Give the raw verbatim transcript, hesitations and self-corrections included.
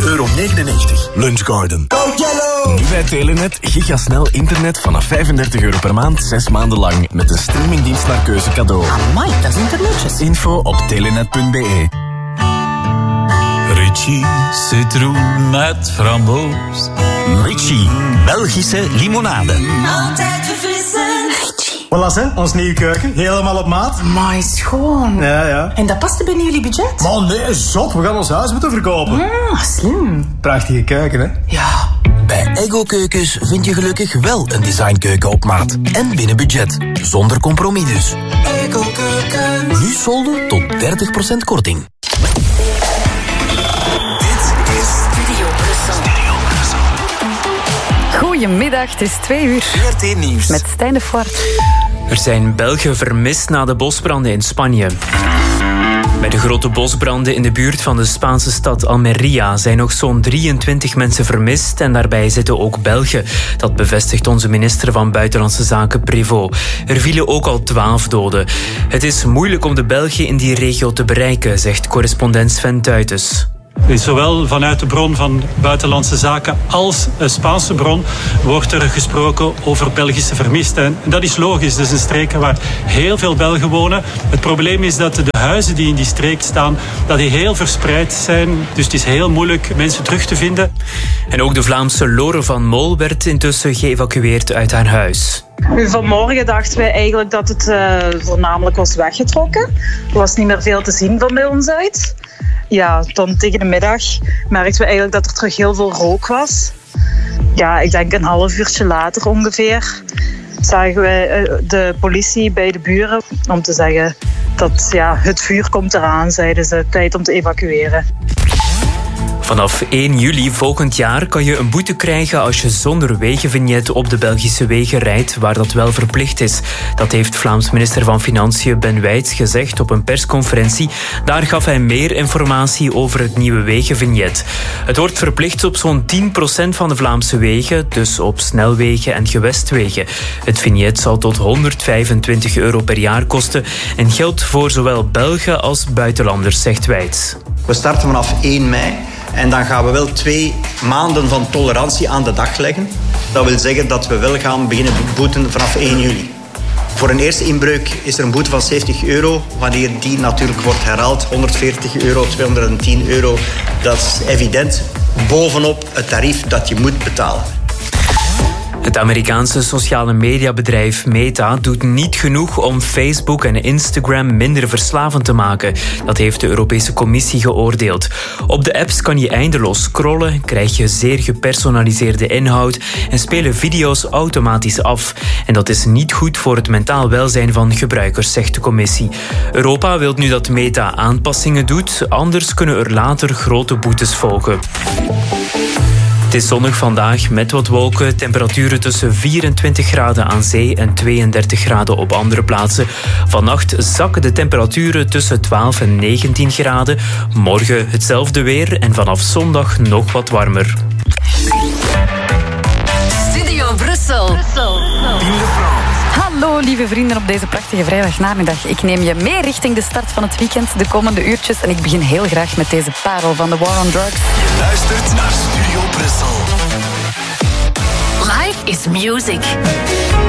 euro negenennegentig. Lunchgarden. Nu bij Telenet gigasnel internet vanaf vijfendertig euro per maand, zes maanden lang. Met de streamingdienst naar keuze cadeau. Amai, dat is internetjes. Info op telenet punt be. Ritchie citroen met framboos. Ritchie, Belgische limonade. Altijd verfrissend. Voilà, hè, ons nieuwe keuken. Helemaal op maat. Amai, schoon. Ja, ja. En dat past binnen jullie budget? Man, nee, zot. We gaan ons huis moeten verkopen. Ah, slim. Prachtige keuken, hè? Ja. Bij Ego Keukens vind je gelukkig wel een designkeuken op maat. En binnen budget. Zonder compromis dus. Ego Keukens. Nu solden tot dertig procent korting. Goedemiddag, het is twee uur. R T Nieuws. Met Stijn de Voort. Er zijn Belgen vermist na de bosbranden in Spanje. Bij de grote bosbranden in de buurt van de Spaanse stad Almería zijn nog zo'n drieëntwintig mensen vermist en daarbij zitten ook Belgen. Dat bevestigt onze minister van Buitenlandse Zaken Prévost. Er vielen ook al twaalf doden. Het is moeilijk om de Belgen in die regio te bereiken, zegt correspondent Sven Tuitens. Zowel vanuit de bron van Buitenlandse Zaken als een Spaanse bron wordt er gesproken over Belgische vermisten. En dat is logisch, dat is een streek waar heel veel Belgen wonen. Het probleem is dat de huizen die in die streek staan, dat die heel verspreid zijn. Dus het is heel moeilijk mensen terug te vinden. En ook de Vlaamse Lore van Mol werd intussen geëvacueerd uit haar huis. Vanmorgen dachten wij eigenlijk dat het uh, voornamelijk was weggetrokken. Er was niet meer veel te zien van bij ons uit. Ja, dan tegen de middag merkten we eigenlijk dat er terug heel veel rook was. Ja, ik denk een half uurtje later ongeveer zagen wij de politie bij de buren om te zeggen dat ja, het vuur komt eraan, zeiden ze, tijd om te evacueren. Vanaf één juli volgend jaar kan je een boete krijgen als je zonder wegenvignet op de Belgische wegen rijdt, waar dat wel verplicht is. Dat heeft Vlaams minister van Financiën Ben Wijts gezegd op een persconferentie. Daar gaf hij meer informatie over het nieuwe wegenvignet. Het wordt verplicht op zo'n tien procent van de Vlaamse wegen, dus op snelwegen en gewestwegen. Het vignet zal tot honderdvijfentwintig euro per jaar kosten en geldt voor zowel Belgen als buitenlanders, zegt Wijts. We starten vanaf één mei. En dan gaan we wel twee maanden van tolerantie aan de dag leggen. Dat wil zeggen dat we wel gaan beginnen boeten vanaf één juli. Voor een eerste inbreuk is er een boete van zeventig euro. Wanneer die natuurlijk wordt herhaald, honderdveertig euro, tweehonderdtien euro. Dat is evident bovenop het tarief dat je moet betalen. Het Amerikaanse sociale mediabedrijf Meta doet niet genoeg om Facebook en Instagram minder verslavend te maken. Dat heeft de Europese Commissie geoordeeld. Op de apps kan je eindeloos scrollen, krijg je zeer gepersonaliseerde inhoud en spelen video's automatisch af. En dat is niet goed voor het mentaal welzijn van gebruikers, zegt de Commissie. Europa wil nu dat Meta aanpassingen doet, anders kunnen er later grote boetes volgen. Het is zonnig vandaag met wat wolken. Temperaturen tussen vierentwintig graden aan zee en tweeëndertig graden op andere plaatsen. Vannacht zakken de temperaturen tussen twaalf en negentien graden. Morgen hetzelfde weer en vanaf zondag nog wat warmer. Studio Brussel. Brussel. Hallo lieve vrienden op deze prachtige vrijdagnamiddag. Ik neem je mee richting de start van het weekend de komende uurtjes. En ik begin heel graag met deze parel van The War on Drugs. Je luistert naar Studio Brussel. Life is music.